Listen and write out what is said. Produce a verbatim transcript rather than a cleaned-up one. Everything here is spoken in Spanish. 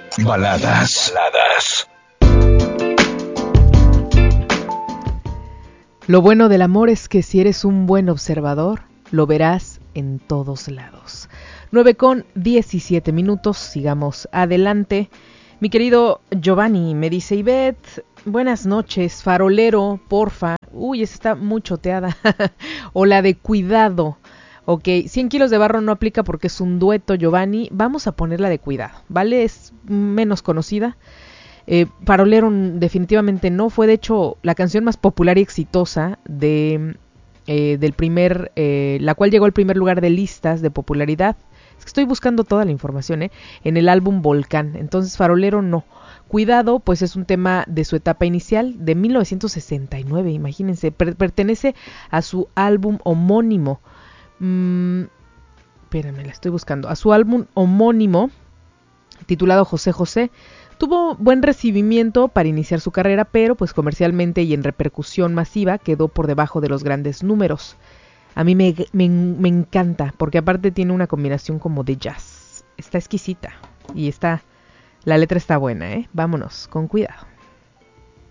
Baladas. Baladas. Lo bueno del amor es que si eres un buen observador, lo verás en todos lados. nueve con diecisiete minutos, sigamos adelante. Mi querido Giovanni me dice: Ivette, buenas noches, farolero, porfa. Uy, esa está muy choteada. O la de cuidado. Ok, cien kilos de barro no aplica porque es un dueto, Giovanni. Vamos a ponerla de cuidado, ¿vale? Es menos conocida. Eh, farolero definitivamente no. Fue de hecho la canción más popular y exitosa de, eh, del primer, eh, la cual llegó al primer lugar de listas de popularidad. Es que estoy buscando toda la información, ¿eh? En el álbum Volcán. Entonces, farolero no. Cuidado, pues es un tema de su etapa inicial, de mil novecientos sesenta y nueve, imagínense. Per- pertenece a su álbum homónimo. Mm, espérame, la estoy buscando. A su álbum homónimo, titulado José José. Tuvo buen recibimiento para iniciar su carrera, pero pues comercialmente y en repercusión masiva quedó por debajo de los grandes números. A mí me, me, me encanta, porque aparte tiene una combinación como de jazz. Está exquisita y está, la letra está buena, ¿eh? Vámonos, con cuidado.